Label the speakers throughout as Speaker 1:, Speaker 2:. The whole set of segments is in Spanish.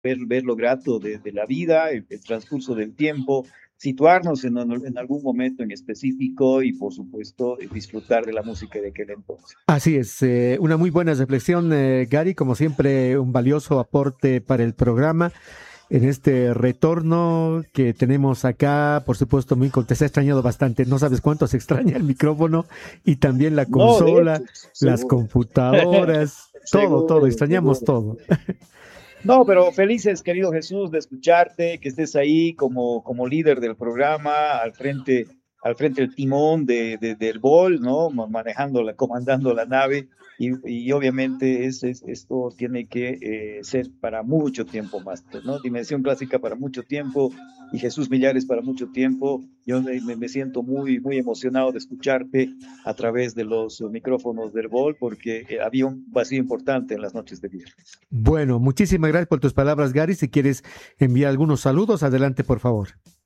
Speaker 1: ver lo grato de la vida, el transcurso del tiempo, situarnos en algún momento en específico y, por supuesto, disfrutar de la música de aquel entonces.
Speaker 2: Así es, una muy buena reflexión, Gary, como siempre, un valioso aporte para el programa. En este retorno que tenemos acá, por supuesto, te se ha extrañado bastante. No sabes cuánto se extraña el micrófono y también la
Speaker 1: No, de
Speaker 2: consola,
Speaker 1: hecho,
Speaker 2: las
Speaker 1: seguro.
Speaker 2: computadoras, todo,
Speaker 1: Seguro,
Speaker 2: extrañamos
Speaker 1: seguro.
Speaker 2: todo.
Speaker 1: No, pero felices, querido Jesús, de escucharte, que estés ahí como líder del programa, al frente del timón del BOL, ¿no? Comandando la nave, y obviamente esto tiene que ser para mucho tiempo más, ¿no? Dimensión Clásica para mucho tiempo y Jesús Millares para mucho tiempo. Yo me siento muy, muy emocionado de escucharte a través de los micrófonos del BOL, porque había un vacío importante en las noches de viernes.
Speaker 2: Bueno, muchísimas gracias por tus palabras, Gary. Si quieres enviar algunos saludos, adelante, por favor.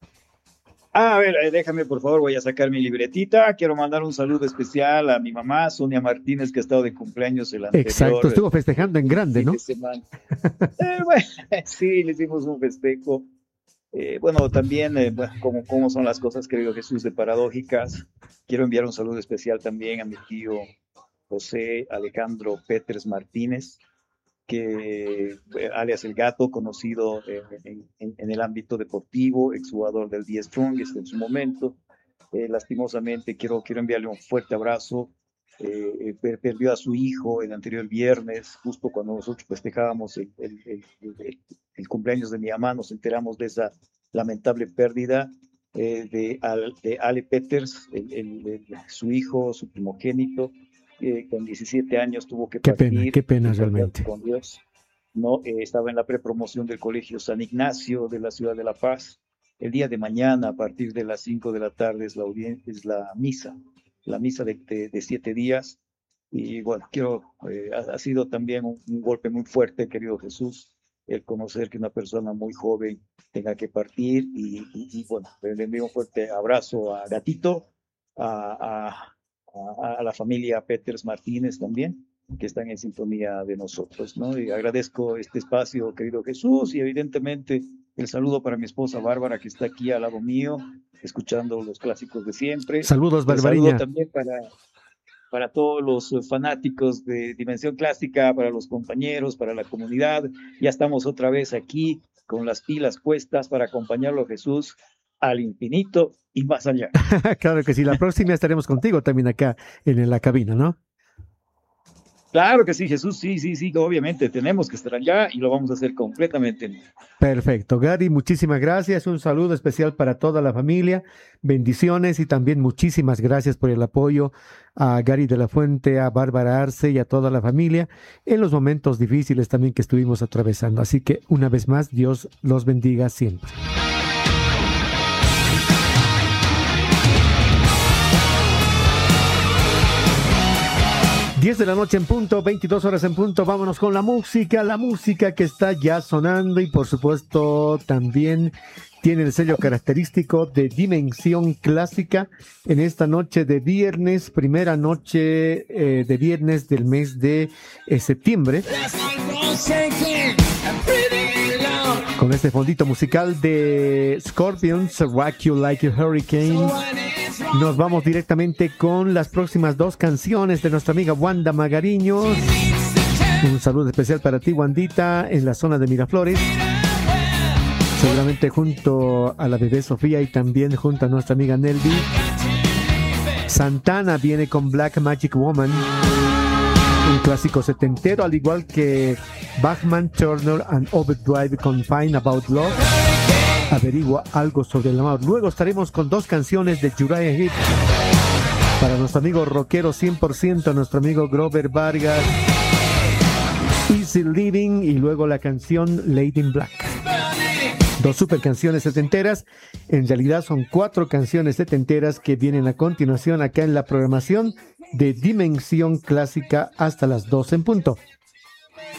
Speaker 1: A ver, déjame por favor, voy a sacar mi libretita. Quiero mandar un saludo especial a mi mamá, Sonia Martínez, que ha estado de cumpleaños el
Speaker 2: Exacto,
Speaker 1: anterior
Speaker 2: estuvo festejando en grande,
Speaker 1: fin de
Speaker 2: ¿no?
Speaker 1: semana. Bueno, sí, le hicimos un festejo. Bueno, también, bueno, como son las cosas, querido Jesús, de paradójicas. Quiero enviar un saludo especial también a mi tío José Alejandro Peters Martínez, que alias El Gato, conocido en el ámbito deportivo, exjugador del 10 Strongest en su momento. Lastimosamente, quiero enviarle un fuerte abrazo. Perdió a su hijo el anterior viernes, justo cuando nosotros festejábamos el cumpleaños de mi mamá, nos enteramos de esa lamentable pérdida de Ale Peters, su hijo, su primogénito, con 17 años tuvo que
Speaker 2: Qué
Speaker 1: partir
Speaker 2: pena
Speaker 1: y encontrarse
Speaker 2: realmente.
Speaker 1: con Dios. No, estaba en la prepromoción del Colegio San Ignacio de la ciudad de La Paz. El día de mañana, a partir de las 5 de la tarde, es la misa de 7 días. Y bueno, ha sido también un golpe muy fuerte, querido Jesús, el conocer que una persona muy joven tenga que partir. Y bueno, le envío un fuerte abrazo a Gatito, a, a la familia Peters Martínez también, que están en sintonía de nosotros, ¿no? Y agradezco este espacio, querido Jesús, y evidentemente el saludo para mi esposa Bárbara, que está aquí al lado mío, escuchando los clásicos de siempre.
Speaker 2: Saludos,
Speaker 1: El saludo
Speaker 2: Barbariña.
Speaker 1: también para todos los fanáticos de Dimensión Clásica, para los compañeros, para la comunidad. Ya estamos otra vez aquí con las pilas puestas para acompañarlo a Jesús al infinito y más allá.
Speaker 2: Claro que sí, la próxima estaremos contigo también acá en la cabina, ¿no?
Speaker 1: Claro que sí, Jesús, sí, sí, sí, obviamente tenemos que estar allá y lo vamos a hacer completamente en vivo.
Speaker 2: Perfecto, Gary, muchísimas gracias. Un saludo especial para toda la familia. Bendiciones y también muchísimas gracias por el apoyo a Gary de la Fuente, a Bárbara Arce y a toda la familia en los momentos difíciles también que estuvimos atravesando. Así que una vez más, Dios los bendiga siempre. 10 de la noche en punto, 22 horas en punto. Vámonos con la música que está ya sonando y por supuesto también tiene el sello característico de Dimensión Clásica en esta noche de viernes, primera noche de viernes del mes de septiembre. Con este fondito musical de Scorpions, Rock You Like a Hurricane. Nos vamos directamente con las próximas dos canciones de nuestra amiga Wanda Magariños. Un saludo especial para ti, Wandita, en la zona de Miraflores. Seguramente junto a la bebé Sofía y también junto a nuestra amiga Nelvi. Santana viene con Black Magic Woman, un clásico setentero, al igual que Bachman Turner and Overdrive con Fine About Love. Averigua algo sobre el amor. Luego estaremos con dos canciones de Uriah Heep para nuestro amigo rockero 100%, nuestro amigo Grover Vargas, Easy Living, y luego la canción Lady in Black. Dos super canciones setenteras. En realidad son 4 canciones setenteras que vienen a continuación acá en la programación de Dimensión Clásica hasta las 12 en punto.